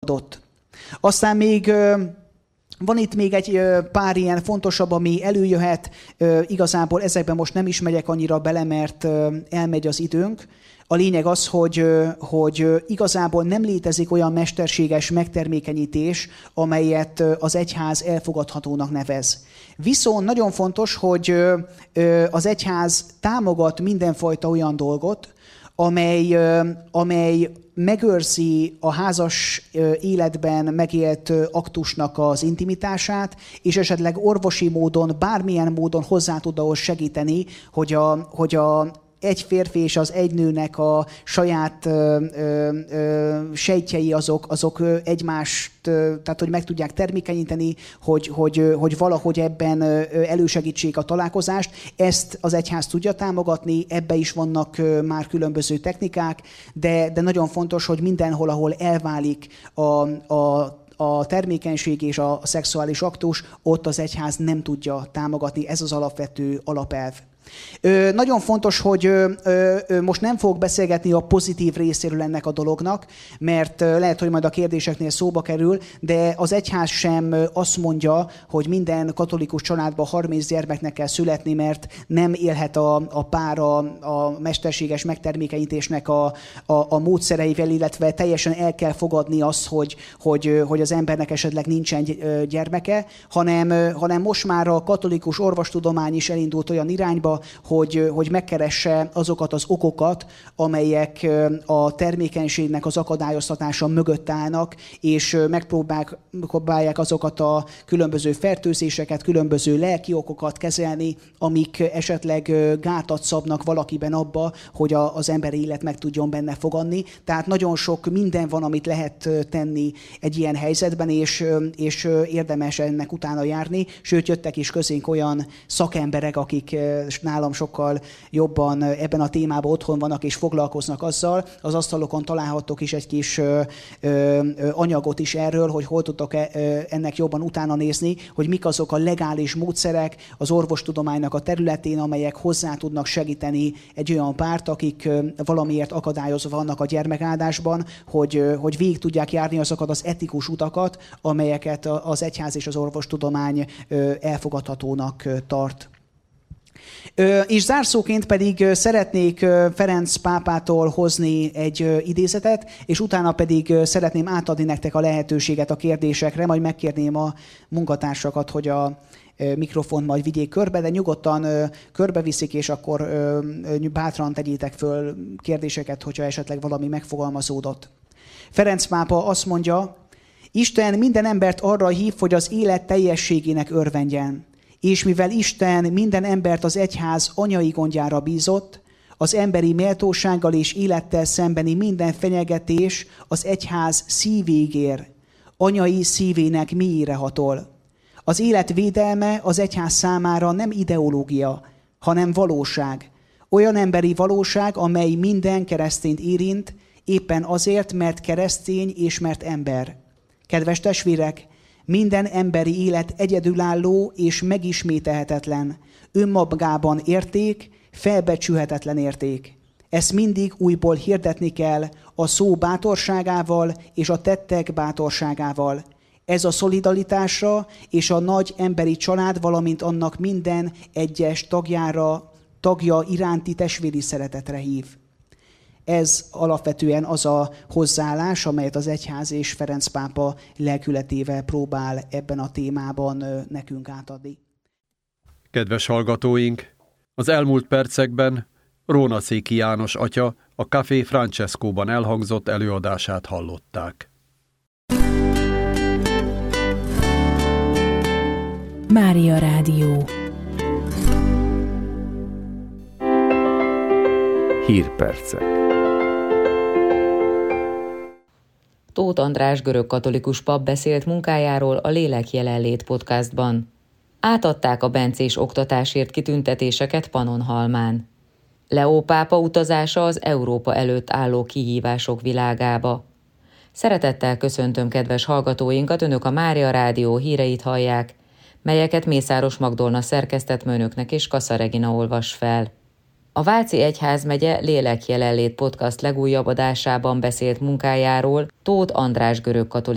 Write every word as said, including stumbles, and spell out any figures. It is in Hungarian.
adott. Aztán még van itt még egy pár ilyen fontosabb, ami előjöhet. Igazából ezekben most nem is megyek annyira bele, mert elmegy az időnk. A lényeg az, hogy, hogy igazából nem létezik olyan mesterséges megtermékenyítés, amelyet az egyház elfogadhatónak nevez. Viszont nagyon fontos, hogy az egyház támogat mindenfajta olyan dolgot, amely, amely megőrzi a házas életben megélt aktusnak az intimitását, és esetleg orvosi módon, bármilyen módon hozzá tud ahhoz segíteni, hogy a, hogy a egy férfi és az egy nőnek a saját ö, ö, ö, sejtjei azok, azok egymást, tehát hogy meg tudják termékenyíteni, hogy, hogy, hogy valahogy ebben elősegítsék a találkozást. Ezt az egyház tudja támogatni, ebbe is vannak már különböző technikák, de, de nagyon fontos, hogy mindenhol, ahol elválik a, a a termékenység és a szexuális aktus, ott az egyház nem tudja támogatni, ez az alapvető alapelv. Ö, nagyon fontos, hogy ö, ö, most nem fogok beszélgetni a pozitív részéről ennek a dolognak, mert ö, lehet, hogy majd a kérdéseknél szóba kerül, de az egyház sem azt mondja, hogy minden katolikus családban harminc gyermeknek kell születni, mert nem élhet a, a pár a, a mesterséges megtermékenyítésnek a, a, a módszereivel, illetve teljesen el kell fogadni azt, hogy, hogy, hogy az embernek esetleg nincsen gyermeke, hanem, hanem most már a katolikus orvostudomány is elindult olyan irányba, hogy, hogy megkeresse azokat az okokat, amelyek a termékenységnek az akadályoztatása mögött állnak, és megpróbálják azokat a különböző fertőzéseket, különböző lelki okokat kezelni, amik esetleg gátat szabnak valakiben abba, hogy a, az emberi élet meg tudjon benne fogadni. Tehát nagyon sok minden van, amit lehet tenni egy ilyen helyzetben, és, és érdemes ennek utána járni. Sőt, jöttek is közénk olyan szakemberek, akik nálam sokkal jobban ebben a témában otthon vannak és foglalkoznak azzal. Az asztalokon találhattok is egy kis ö, ö, anyagot is erről, hogy hol tudtok ennek jobban utána nézni, hogy mik azok a legális módszerek az orvostudománynak a területén, amelyek hozzá tudnak segíteni egy olyan párt, akik valamiért akadályozva vannak a gyermekáldásban, hogy, hogy végig tudják járni azokat az etikus utakat, amelyeket az egyház és az orvostudomány elfogadhatónak tart. És zárszóként pedig szeretnék Ferenc pápától hozni egy idézetet, és utána pedig szeretném átadni nektek a lehetőséget a kérdésekre, majd megkérném a munkatársakat, hogy a mikrofont majd vigyék körbe, de nyugodtan körbeviszik, és akkor bátran tegyétek föl kérdéseket, hogyha esetleg valami megfogalmazódott. Ferenc pápa azt mondja, Isten minden embert arra hív, hogy az élet teljességének örvendjen. És mivel Isten minden embert az egyház anyai gondjára bízott, az emberi méltósággal és élettel szembeni minden fenyegetés az egyház szívéig ér, anyai szívének mélyére hatol. Az élet védelme az egyház számára nem ideológia, hanem valóság. Olyan emberi valóság, amely minden keresztényt érint, éppen azért, mert keresztény és mert ember. Kedves testvérek, minden emberi élet egyedülálló és megismételhetetlen, önmagában érték, felbecsülhetetlen érték. Ezt mindig újból hirdetni kell a szó bátorságával és a tettek bátorságával. Ez a szolidaritásra és a nagy emberi család, valamint annak minden egyes tagjára, tagja iránti testvéri szeretetre hív. Ez alapvetően az a hozzáállás, amelyet az egyház és Ferenc pápa lelkületével próbál ebben a témában nekünk átadni. Kedves hallgatóink! Az elmúlt percekben Rónaszéki János atya a Café Francescóban elhangzott előadását hallották. Mária Rádió. Hírpercek. Tóth András görögkatolikus pap beszélt munkájáról a Lélek jelenlét podcastban. Átadták a bencés oktatásért kitüntetéseket Pannonhalmán. Leó pápa utazása az Európa előtt álló kihívások világába. Szeretettel köszöntöm kedves hallgatóinkat, Önök a Mária Rádió híreit hallják, melyeket Mészáros Magdolna szerkesztett önöknek és Kassa Regina olvas fel. A Váci Egyházmegye Lélek jelenlét podcast legújabb adásában beszélt munkájáról Tóth András görögkatolikus